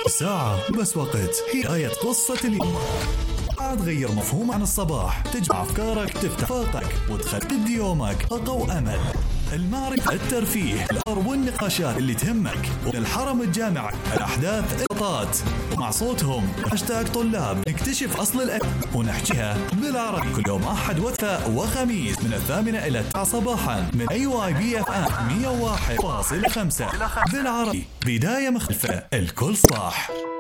ساعة بس وقت، هي قصة اليوم. تغير مفهوم عن الصباح، تجمع أفكارك، تفتح آفاقك وتخدد يومك طاقة وأمل. المعرفة، الترفيه، الأخبار والنقاشات اللي تهمك، والحرم الجامعي، الأحداث، النقطات، ومع صوتهم هاشتاج طلاب نكتشف أصل الأكل ونحكيها بالعربي كل يوم أحد وثلاثاء وخميس من 8 إلى 9 صباحا من AYBFM 101.5 بالعربي. بداية مختلفة، الكل صح.